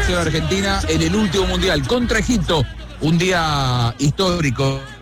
selección argentina en el último mundial contra Egipto. Un día histórico.